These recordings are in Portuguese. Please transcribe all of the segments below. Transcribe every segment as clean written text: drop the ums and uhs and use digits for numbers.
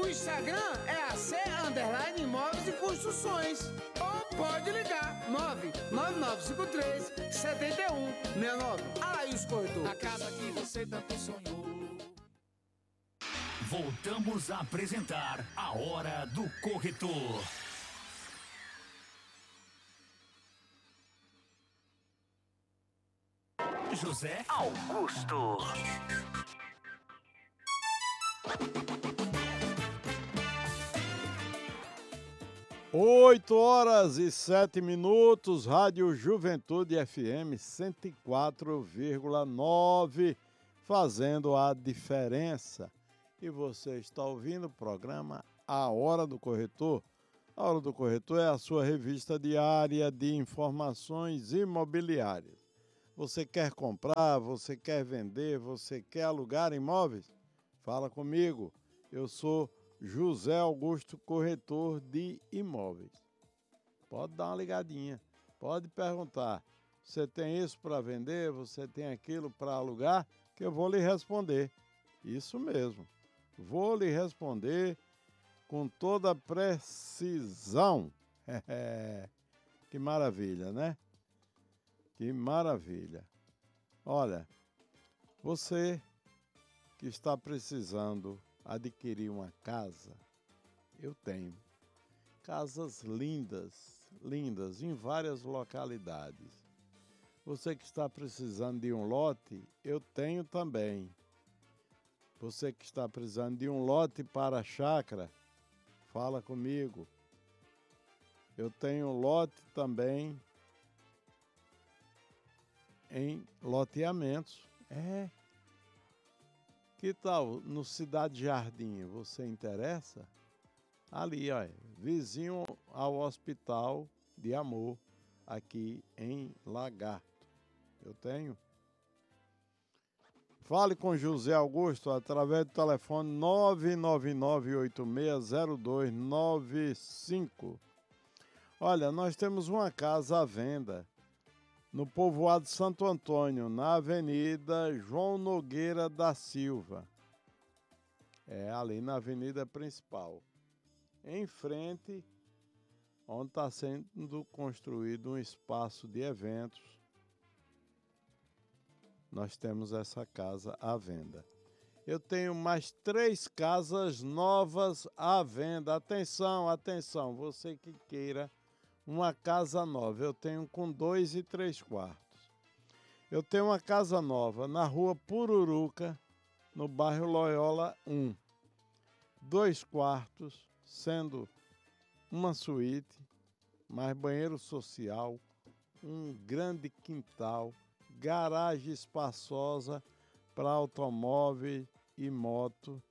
Instagram é AC_Imóveis e Construções. Ou pode ligar 99953-7169. Alaís Corretor. A casa que você tanto sonhou. Voltamos a apresentar a Hora do Corretor. José Augusto. 8h07, Rádio Juventude FM 104,9, fazendo a diferença. E você está ouvindo o programa A Hora do Corretor. A Hora do Corretor é a sua revista diária de informações imobiliárias. Você quer comprar, você quer vender, você quer alugar imóveis? Fala comigo. Eu sou José Augusto, corretor de imóveis. Pode dar uma ligadinha, pode perguntar. Você tem isso para vender? Você tem aquilo para alugar? Que eu vou lhe responder. Isso mesmo. Vou lhe responder com toda precisão. Que maravilha, né? Que maravilha. Olha, você que está precisando adquirir uma casa, eu tenho casas lindas, lindas, em várias localidades. Você que está precisando de um lote, eu tenho também. Você que está precisando de um lote para chácara, fala comigo. Eu tenho lote também em loteamentos. Que tal no Cidade Jardim? Você interessa? Ali, ó, vizinho ao Hospital de Amor, aqui em Lagarto. Eu tenho. Fale com José Augusto através do telefone 999860295. Olha, nós temos uma casa à venda no povoado Santo Antônio, na Avenida João Nogueira da Silva. Ali na avenida principal. Em frente, onde está sendo construído um espaço de eventos, nós temos essa casa à venda. Eu tenho mais 3 casas novas à venda. Atenção, atenção, você que queira uma casa nova. Eu tenho com 2 e 3 quartos. Eu tenho uma casa nova na rua Pururuca, no bairro Loyola 1. 2 quartos, sendo uma suíte, mais banheiro social, um grande quintal, garagem espaçosa para automóvel e moto,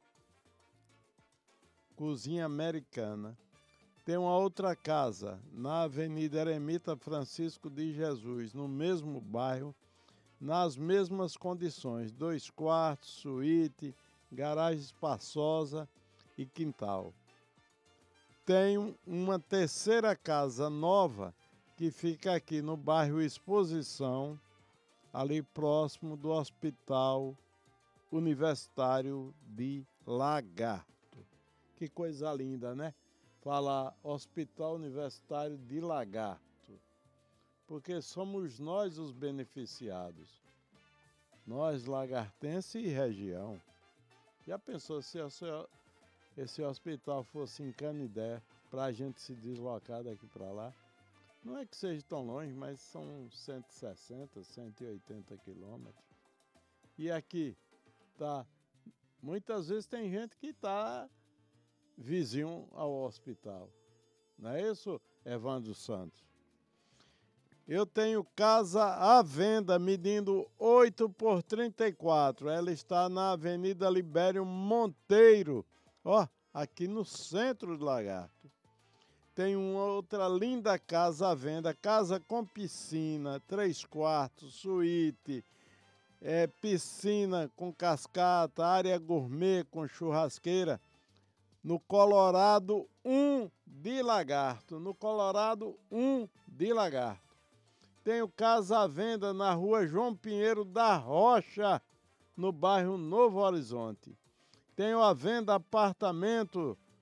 cozinha americana. Tem uma outra casa na Avenida Eremita Francisco de Jesus, no mesmo bairro, nas mesmas condições, 2 quartos, suíte, garagem espaçosa e quintal. Tenho uma terceira casa nova que fica aqui no bairro Exposição, ali próximo do Hospital Universitário de Lagarto. Que coisa linda, né? Falar Hospital Universitário de Lagarto, porque somos nós os beneficiados, nós lagartense e região. Já pensou se esse hospital fosse em Canidé, para a gente se deslocar daqui para lá? Não é que seja tão longe, mas são 160, 180 quilômetros. E aqui, muitas vezes tem gente que está vizinho ao hospital. Não é isso, Evandro Santos? Eu tenho casa à venda medindo 8 por 34. Ela está na Avenida Libério Monteiro, aqui no centro de Lagarto. Tem uma outra linda casa à venda, casa com piscina, 3 quartos, suíte, piscina com cascata, área gourmet com churrasqueira, no Colorado 1 de Lagarto. No Colorado 1 de Lagarto. Tenho casa à venda na rua João Pinheiro da Rocha, no bairro Novo Horizonte. Tenho à venda apartamento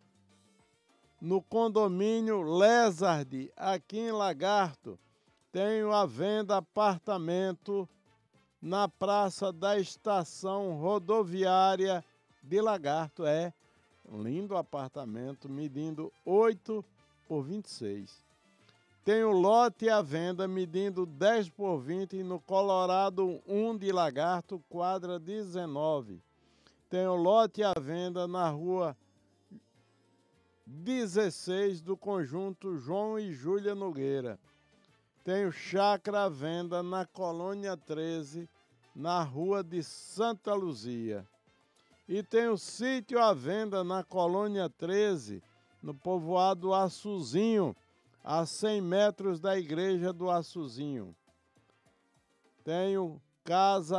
no condomínio Lézard, aqui em Lagarto. Tenho à venda apartamento na Praça da Estação Rodoviária de Lagarto. É um lindo apartamento, medindo 8 por 26. Tenho lote à venda, medindo 10 por 20 no Colorado 1 de Lagarto, quadra 19. Tenho lote à venda na rua 16 do conjunto João e Júlia Nogueira. Tenho chácara à venda na Colônia 13, na rua de Santa Luzia. E tenho sítio à venda na Colônia 13, no povoado Açuzinho, a 100 metros da igreja do Açuzinho. Tenho casa